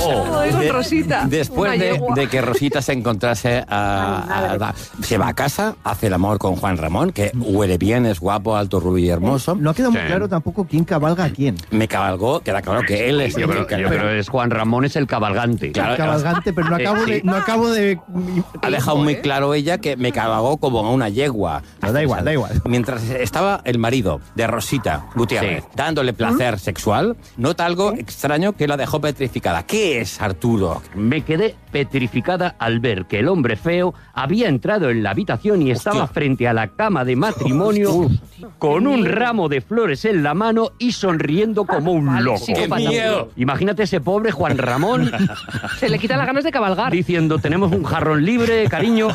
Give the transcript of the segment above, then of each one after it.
Con Rosita. Después de que Rosita se encontrase se va a casa, hace el amor con Juan Ramón, que huele bien, es guapo, alto, rubio y hermoso. No ha quedado muy claro tampoco quién cabalga a quién. Me cabalgó, queda claro que él es Yo creo que es Juan Ramón, es el cabalgante. Claro, El cabalgante, pero no acabo de... Ha dejado muy claro ella que me cabalgó como a una yegua. No, da igual. Mientras estaba el marido de Rosita Gutiérrez dándole placer sexual, nota algo extraño que la dejó petrificada. ¿Qué es, Arturo? Me quedé petrificada al ver que el hombre feo había entrado en la habitación y estaba frente a la cama de matrimonio con un ramo de flores en la mano y sonriendo como un loco. ¡Qué miedo! Imagínate ese pobre Juan Ramón Se le quitan las ganas de cabalgar. diciendo, tenemos un jarrón libre, cariño.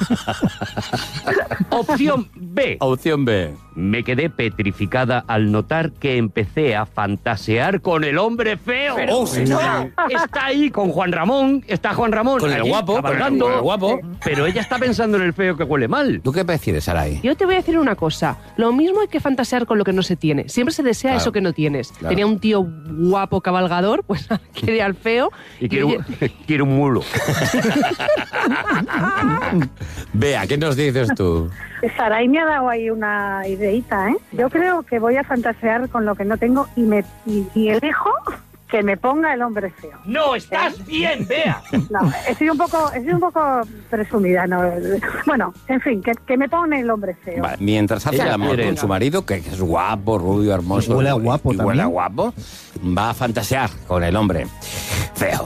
Opción B. Opción B. Me quedé petrificada al notar que empecé a fantasear con el hombre feo. Está ahí con Juan Ramón, está Juan Ramón Con el allí, guapo, cabalgando, con el guapo. pero ella está pensando en el feo que huele mal. ¿Tú qué prefieres, Saray? Yo te voy a decir una cosa. Lo mismo hay que fantasear con lo que no se tiene. Siempre se desea Claro. eso que no tienes. Claro. Tenía un tío guapo cabalgador, pues quiere al feo. Y quiere un mulo. Bea, ¿qué nos dices tú? Saray me ha dado ahí una ideita, ¿eh? Yo creo que voy a fantasear con lo que no tengo y elijo que me ponga el hombre feo. ¡No, estás bien, Bea! No, he sido un poco presumida, ¿no? Bueno, en fin, que me pone el hombre feo. Vale, mientras hace el amor con su marido, que es guapo, rubio, hermoso. Huele a guapo y huele a también. guapo, va a fantasear con el hombre feo.